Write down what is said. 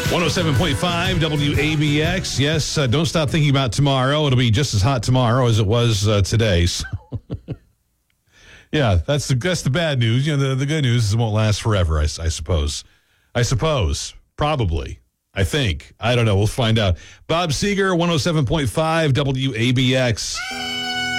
107.5 WABX. Yes, don't stop thinking about tomorrow. It'll be just as hot tomorrow as it was today. So yeah, that's the bad news. You know, the good news is it won't last forever, I suppose. Probably. I think. I don't know. We'll find out. Bob Seger, 107.5 WABX.